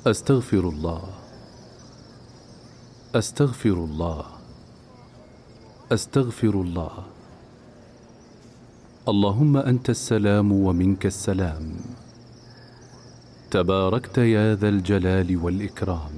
أستغفر الله، أستغفر الله، أستغفر الله. اللهم أنت السلام ومنك السلام، تباركت يا ذا الجلال والإكرام.